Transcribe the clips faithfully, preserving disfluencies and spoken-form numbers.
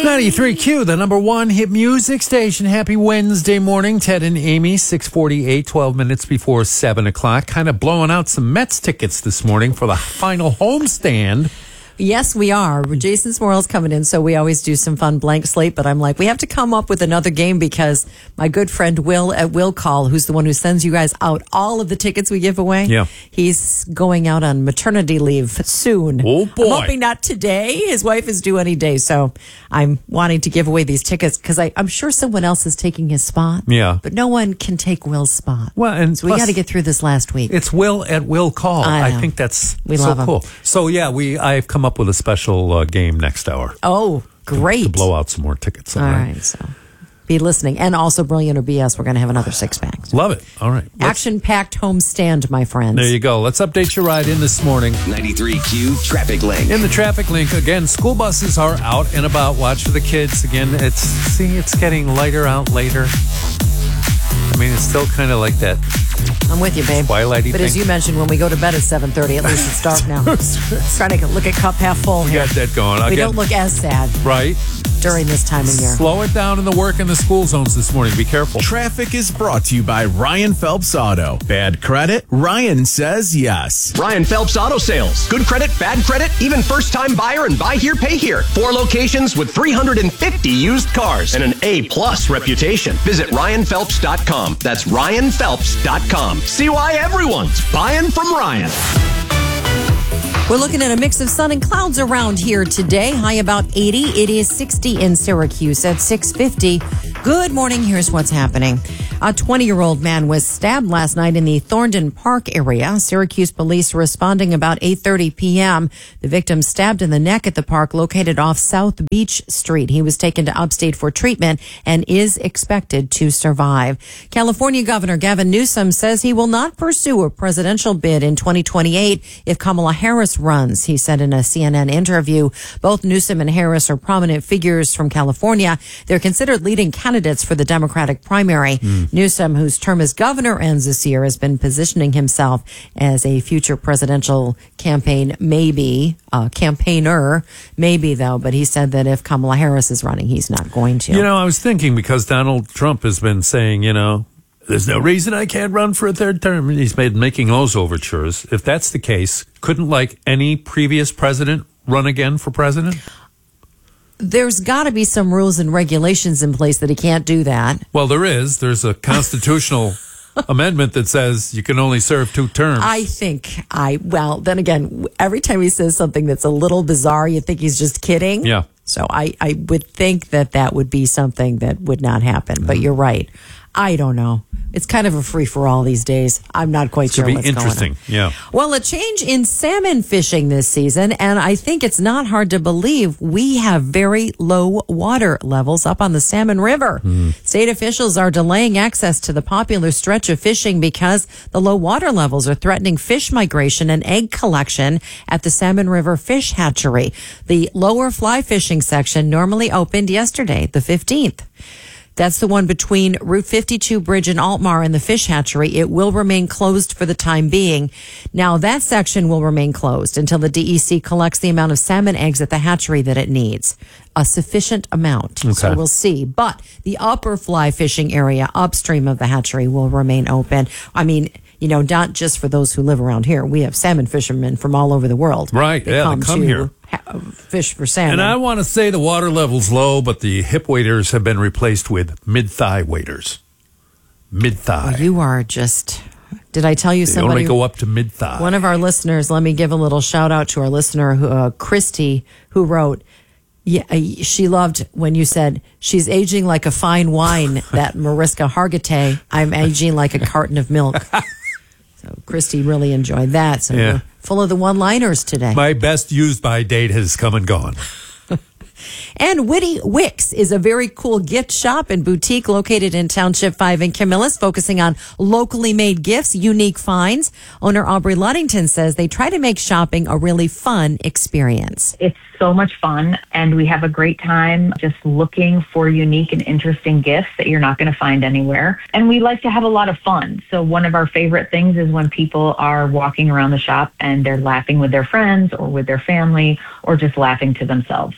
ninety-three Q, the number one hit music station. Happy Wednesday morning. Ted and Amy, six forty-eight, twelve minutes before seven o'clock. Kind of blowing out some Mets tickets this morning for the final homestand. Yes, we are. Jason Smorl's coming in, so we always do some fun blank slate. But I'm like, we have to come up with another game because my good friend Will at Will Call, who's the one who sends you guys out all of the tickets we give away, yeah, he's going out on maternity leave soon. Oh, boy. I'm hoping not today. His wife is due any day, so I'm wanting to give away these tickets because I'm sure someone else is taking his spot. Yeah. But no one can take Will's spot. Well, and so we got to get through this last week. It's Will at Will Call. I, I think that's we so love him. cool. So, yeah, we I've come up with a special uh, game next hour. Oh, great. To, to blow out some more tickets. All right. right, so be listening. And also Brilliant or B S, we're going to have another six pack. Love it. All right. Action-packed homestand, my friends. There you go. Let's update your ride in this morning. ninety-three Q Traffic Link. In the traffic link, again, school buses are out and about. Watch for the kids. Again, it's, see, it's getting lighter out later. I mean, it's still kind of like that. I'm with you, babe. Twilighty But thing. as you mentioned, when we go to bed at seven thirty, at least it's dark now. Trying to look at cup half full We here. got that going. We Again, don't look as sad right during this time of year. Slow it down in the work in the school zones this morning. Be careful. Traffic is brought to you by Ryan Phelps Auto. Bad credit? Ryan says yes. Ryan Phelps Auto Sales. Good credit, bad credit, even first-time buyer and buy here, pay here. Four locations with three hundred fifty used cars and an A-plus reputation. Visit ryan phelps dot com. That's ryan phelps dot com. See why everyone's buying from Ryan. We're looking at a mix of sun and clouds around here today. High about eighty. It is sixty in Syracuse at six fifty. Good morning. Here's what's happening. A twenty-year-old man was stabbed last night in the Thorndon Park area. Syracuse police responding about eight thirty p.m. The victim stabbed in the neck at the park located off South Beach Street. He was taken to upstate for treatment and is expected to survive. California Governor Gavin Newsom says he will not pursue a presidential bid in twenty twenty-eight if Kamala Harris runs. He said in a C N N interview, both Newsom and Harris are prominent figures from California. They're considered leading candidates for the Democratic primary. Mm. Newsom, whose term as governor ends this year, has been positioning himself as a future presidential campaign, maybe, uh, campaigner, maybe though, but he said that if Kamala Harris is running, he's not going to. You know, I was thinking because Donald Trump has been saying, you know, there's no reason I can't run for a third term. He's made making those overtures. If that's the case, couldn't like any previous president run again for president? There's got to be some rules and regulations in place that he can't do that. Well, there is. There's a constitutional amendment that says you can only serve two terms. I think I, well, then again, every time he says something that's a little bizarre, you think he's just kidding. Yeah. So I, I would think that that would be something that would not happen. Mm-hmm. But you're right. I don't know. It's kind of a free-for-all these days. I'm not quite it's sure be what's interesting. going on. Yeah. Well, a change in salmon fishing this season, and I think it's not hard to believe we have very low water levels up on the Salmon River. Mm. State officials are delaying access to the popular stretch of fishing because the low water levels are threatening fish migration and egg collection at the Salmon River Fish Hatchery. The lower fly fishing section normally opened yesterday, the fifteenth. That's the one between Route fifty-two Bridge and Altmar and the fish hatchery. It will remain closed for the time being. Now, that section will remain closed until the D E C collects the amount of salmon eggs at the hatchery that it needs. A sufficient amount. Okay. So we'll see. But the upper fly fishing area upstream of the hatchery will remain open. I mean, you know, not just for those who live around here. We have salmon fishermen from all over the world. Right. They yeah, come they come to here. Ha- fish for salmon. And I want to say the water level's low, but the hip waders have been replaced with mid-thigh waders. Mid-thigh. Well, you are just... Did I tell you they somebody? only go up to mid-thigh. One of our listeners, let me give a little shout out to our listener, who, uh, Christy, who wrote, yeah, she loved when you said, she's aging like a fine wine, that Mariska Hargitay. I'm aging like a carton of milk. So Christy really enjoyed that. So yeah. We're full of the one-liners today. My best used by date has come and gone. And Witty Wicks is a very cool gift shop and boutique located in Township five in Camillus, focusing on locally made gifts, unique finds. Owner Aubrey Luddington says they try to make shopping a really fun experience. It's so much fun, and we have a great time just looking for unique and interesting gifts that you're not going to find anywhere. And we like to have a lot of fun. So one of our favorite things is when people are walking around the shop and they're laughing with their friends or with their family or just laughing to themselves. I mean, I think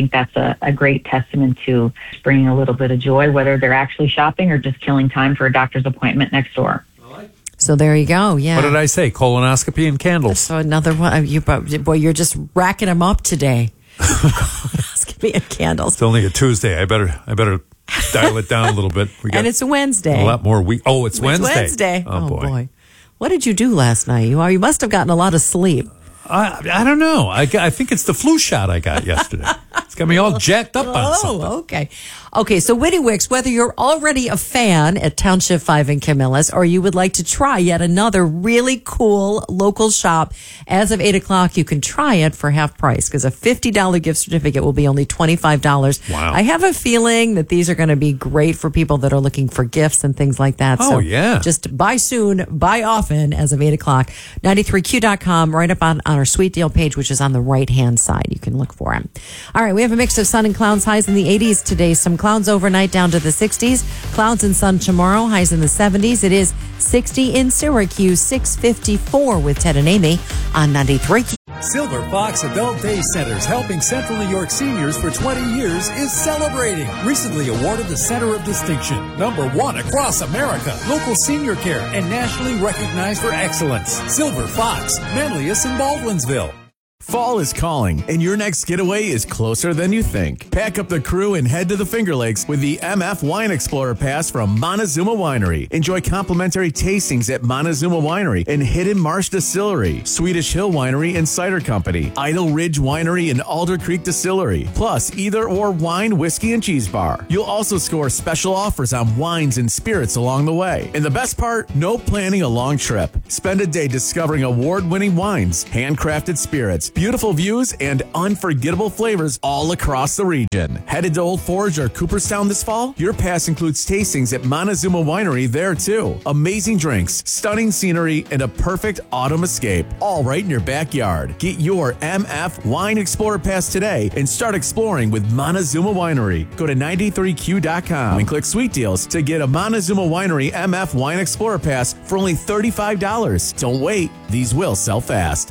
think that's a, a great testament to bringing a little bit of joy, whether they're actually shopping or just killing time for a doctor's appointment next door. So there you go. Yeah. What did I say? Colonoscopy and candles. So another one. You, boy, you're just racking them up today. Colonoscopy and candles. It's only a Tuesday. I better, I better dial it down a little bit. We got and it's a Wednesday. A lot more week. Oh, it's, it's Wednesday. Wednesday. Oh, oh boy. boy. What did you do last night? You are. You must have gotten a lot of sleep. I, I don't know. I, got, I think it's the flu shot I got yesterday. It's got me all jacked up on something. Oh, okay. Okay, so Witty Wicks, whether you're already a fan at Township five in Camillus or you would like to try yet another really cool local shop, as of eight o'clock, you can try it for half price because a fifty dollars gift certificate will be only twenty-five dollars. Wow. I have a feeling that these are going to be great for people that are looking for gifts and things like that. Oh, so yeah. Just buy soon, buy often as of eight o'clock. ninety-three Q dot com, right up on, on our Sweet Deal page, which is on the right-hand side. You can look for them. All right, we have a mix of sun and clouds, highs in the eighties today. Some clouds overnight down to the sixties. Clouds and sun tomorrow, highs in the seventies. It is sixty in Syracuse, six fifty-four with Ted and Amy on ninety-three. Silver Fox Adult Day Centers, helping Central New York seniors for twenty years, is celebrating. Recently awarded the Center of Distinction, number one across America, local senior care, and nationally recognized for excellence. Silver Fox, Manlius and Baldwinsville. Fall is calling, and your next getaway is closer than you think. Pack up the crew and head to the Finger Lakes with the M F Wine Explorer Pass from Montezuma Winery. Enjoy complimentary tastings at Montezuma Winery and Hidden Marsh Distillery, Swedish Hill Winery and Cider Company, Idle Ridge Winery and Alder Creek Distillery, plus either or wine, whiskey, and cheese bar. You'll also score special offers on wines and spirits along the way. And the best part, no planning a long trip. Spend a day discovering award-winning wines, handcrafted spirits, beautiful views, and unforgettable flavors all across the region. Headed to Old Forge or Cooperstown this fall? Your pass includes tastings at Montezuma Winery there too. Amazing drinks, stunning scenery, and a perfect autumn escape, all right in your backyard. Get your M F Wine Explorer Pass today and start exploring with Montezuma Winery. Go to ninety-three Q dot com and click Sweet Deals to get a Montezuma Winery M F Wine Explorer Pass for only thirty-five dollars. Don't wait, these will sell fast.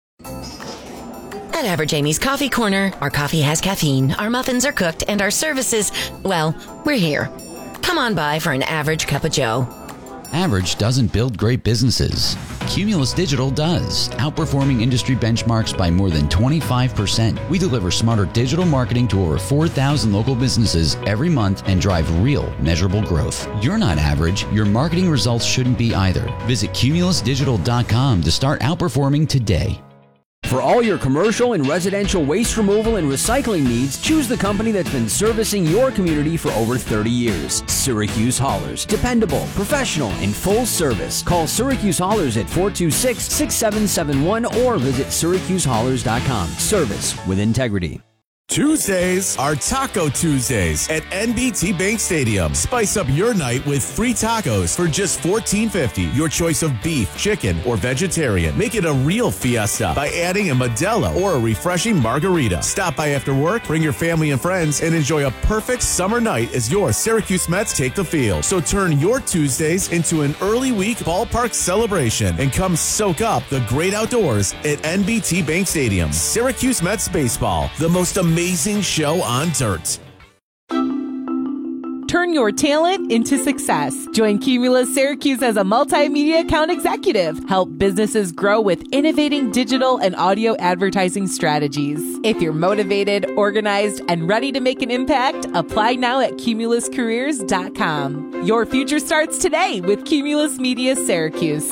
At Average Amy's Coffee Corner, our coffee has caffeine, our muffins are cooked, and our services, well, we're here. Come on by for an average cup of joe. Average doesn't build great businesses. Cumulus Digital does, outperforming industry benchmarks by more than twenty-five percent. We deliver smarter digital marketing to over four thousand local businesses every month and drive real, measurable growth. You're not average. Your marketing results shouldn't be either. Visit cumulus digital dot com to start outperforming today. For all your commercial and residential waste removal and recycling needs, choose the company that's been servicing your community for over thirty years. Syracuse Haulers. Dependable, professional, and full service. Call Syracuse Haulers at four two six, six seven seven one or visit syracuse haulers dot com. Service with integrity. Tuesdays are Taco Tuesdays at N B T Bank Stadium. Spice up your night with free tacos for just fourteen fifty. Your choice of beef, chicken, or vegetarian. Make it a real fiesta by adding a Modelo or a refreshing margarita. Stop by after work, bring your family and friends, and enjoy a perfect summer night as your Syracuse Mets take the field. So turn your Tuesdays into an early week ballpark celebration and come soak up the great outdoors at N B T Bank Stadium. Syracuse Mets Baseball, the most amazing Amazing show on dirt. Turn your talent into success. Join Cumulus Syracuse as a multimedia account executive. Help businesses grow with innovating digital and audio advertising strategies. If you're motivated, organized, and ready to make an impact, apply now at cumulus careers dot com. Your future starts today with Cumulus Media Syracuse.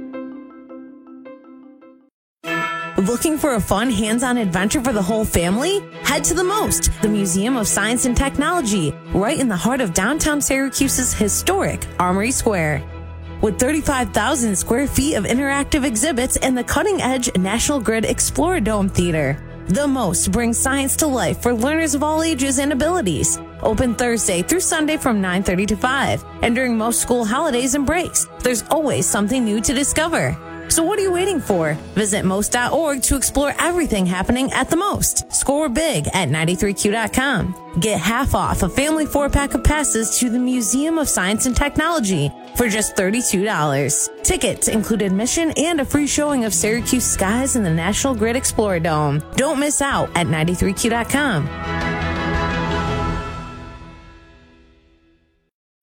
Looking for a fun, hands-on adventure for the whole family? Head to the MOST, the Museum of Science and Technology, right in the heart of downtown Syracuse's historic Armory Square. With thirty-five thousand square feet of interactive exhibits and the cutting-edge National Grid Explorer Dome Theater, the MOST brings science to life for learners of all ages and abilities. Open Thursday through Sunday from nine thirty to five, and during most school holidays and breaks, there's always something new to discover. So what are you waiting for? Visit most dot org to explore everything happening at the MOST. Score big at ninety-three Q dot com. Get half off a family four-pack of passes to the Museum of Science and Technology for just thirty-two dollars. Tickets include admission and a free showing of Syracuse skies in the National Grid Explorer Dome. Don't miss out at ninety-three Q dot com.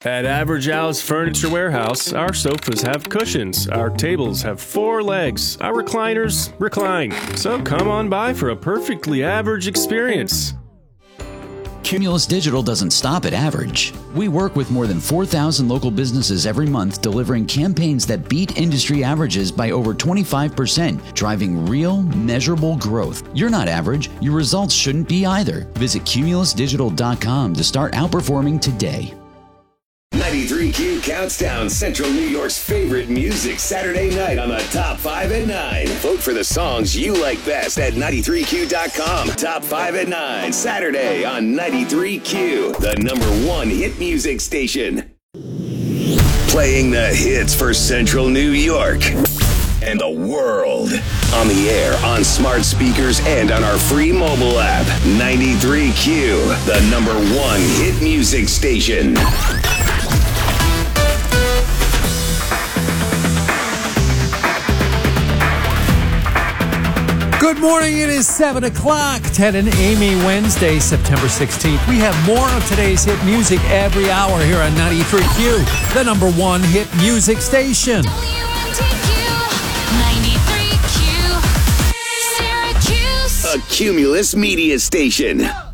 At Average Al's Furniture Warehouse, our sofas have cushions, our tables have four legs, our recliners recline. So come on by for a perfectly average experience. Cumulus Digital doesn't stop at average. We work with more than four thousand local businesses every month, delivering campaigns that beat industry averages by over twenty-five percent, driving real, measurable growth. You're not average. Your results shouldn't be either. Visit cumulus digital dot com to start outperforming today. ninety-three Q counts down Central New York's favorite music Saturday night on the Top five at nine. Vote for the songs you like best at ninety-three Q dot com. Top five at nine, Saturday on ninety-three Q, the number one hit music station. Playing the hits for Central New York and the world. On the air, on smart speakers, and on our free mobile app. ninety-three Q, the number one hit music station. Good morning. It is seven o'clock. Ted and Amy, Wednesday, September sixteenth. We have more of today's hit music every hour here on ninety-three Q, the number one hit music station. A Cumulus media station.